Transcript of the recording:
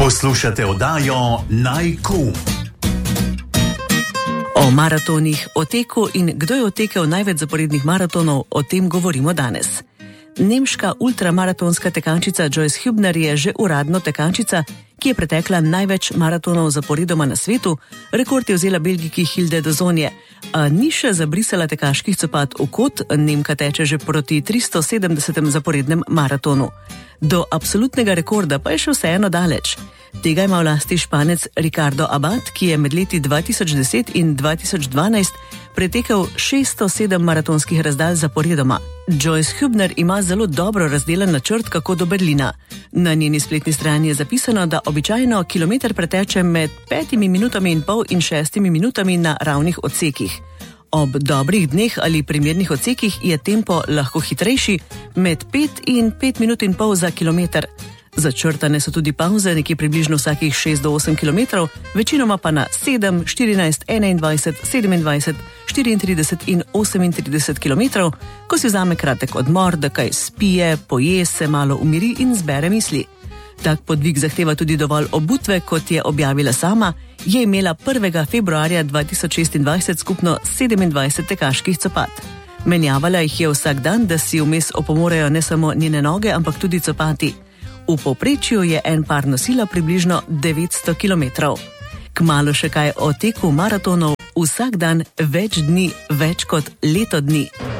Poslušate oddajo Naj.com. O maratonih, o teku in kdo je otekel največ zaporednih maratonov, o tem govorimo danes. Nemška ultramaratonska tekačica Joyce Hübner je že uradno tekačica, ki je pretekla največ maratonov zaporedoma na svetu, rekord je vzela Belgijki Hilde de Zonje, a ni še zabrisala tekaških copat v kot, Nemka teče že proti 370. zaporednem maratonu. Do absolutnega rekorda pa je še vseeno daleč. Tega ima v lasti Španec Ricardo Abad, ki je med leti 2010 in 2012 pretekel 607 maratonskih razdalj zaporedoma. Joyce Hübner ima zelo dobro razdelan načrt, kako do Berlina. Na njeni spletni strani je zapisano, da običajno kilometer preteče med 5 minutami in pol in 6 minutami na ravnih odsekih. Ob dobrih dneh ali primernih odsekih je tempo lahko hitrejši med 5 in 5 minut in pol za kilometer. Začrtane so tudi pauze, nekje približno vsakih 6 do 8 km, večinoma pa na 7, 14, 21, 27, 34 in 38 km, ko si vzame kratek odmor, da kaj spije, poje, se malo umiri in zbere misli. Tak podvig zahteva tudi dovolj obutve, kot je objavila sama, je imela 1. februarja 2026 skupno 27 tekaških copat. Menjavala jih je vsak dan, da si vmes opomorejo ne samo njene noge, ampak tudi copati. V povprečju je en par nosila približno 900 km. Kmalu še kaj o teku maratonov, vsak dan več dni, več kot leto dni.